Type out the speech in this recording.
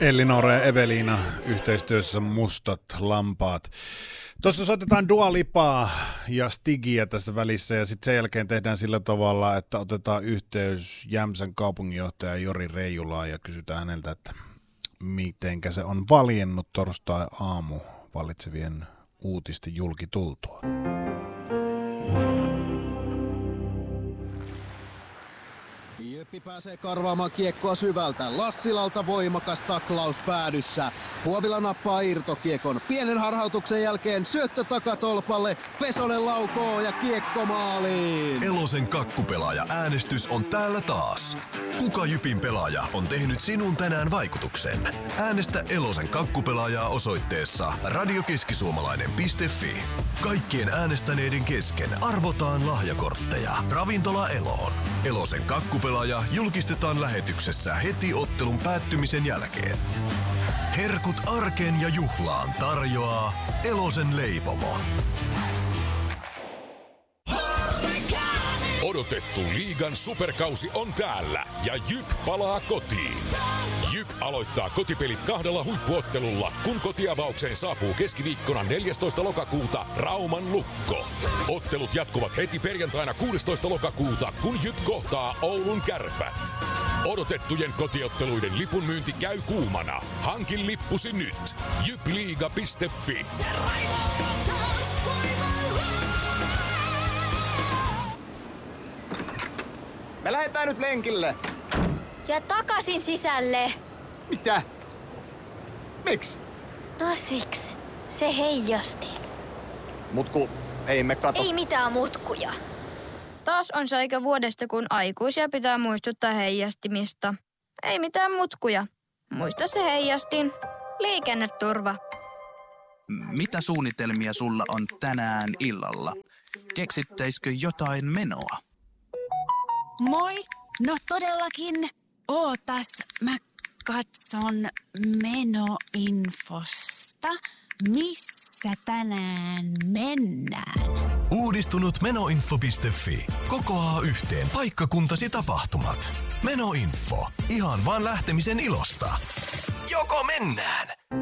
Elinora ja Eveliina yhteistyössä Mustat lampaat. Tuossa soitetaan Dua Lipaa ja Stigiä tässä välissä ja sitten sen jälkeen tehdään sillä tavalla, että otetaan yhteys Jämsän kaupunginjohtaja Jori Reijulaan ja kysytään häneltä, että mitenkä se on valjennut torstai-aamu vallitsevien uutisten julkitultua. Jyppi pääsee karvaamaan kiekkoa syvältä. Lassilalta voimakas taklaus päädyssä. Huovila nappaa irtokiekon. Pienen harhautuksen jälkeen syöttö takatolpalle. Pesonen laukoo ja kiekko maaliin. Elosen kakkupelaaja äänestys on täällä taas. Kuka Jypin pelaaja on tehnyt sinun tänään vaikutuksen? Äänestä Elosen kakkupelaajaa osoitteessa radiokeskisuomalainen.fi. Kaikkien äänestäneiden kesken arvotaan lahjakortteja. Ravintola Eloon. Elosen kakkupelaaja julkistetaan lähetyksessä heti ottelun päättymisen jälkeen. Herkut arkeen ja juhlaan tarjoaa Elosen leipomo. Odotettu liigan superkausi on täällä ja Jyp palaa kotiin. Jyp aloittaa kotipelit 2 huippuottelulla, kun kotiavaukseen saapuu keskiviikkona 14. lokakuuta Rauman Lukko. Ottelut jatkuvat heti perjantaina 16. lokakuuta, kun Jyp kohtaa Oulun Kärpät. Odotettujen kotiotteluiden lipun myynti käy kuumana. Hankin lippusi nyt. jypliiga.fi. Me lähdetään nyt lenkille. Ja takaisin sisälle. Mitä? Miksi? No siksi. Se heijasti. Mutku, ei me kato. Ei mitään mutkuja. Taas on se aika vuodesta, kun aikuisia pitää muistuttaa heijastimista. Ei mitään mutkuja. Muista se heijastin. Liikenneturva. Mitä suunnitelmia sulla on tänään illalla? Keksittäisikö jotain menoa? Moi! No todellakin. Ootas, mä katson menoinfosta. Missä tänään mennään? Uudistunut menoinfo.fi kokoaa yhteen paikkakuntasi tapahtumat. Menoinfo. Ihan vaan lähtemisen ilosta. Joko mennään?